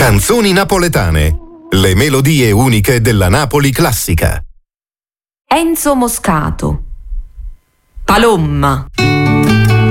Canzoni napoletane. Le melodie uniche della Napoli classica. Enzo Moscato. Palomma.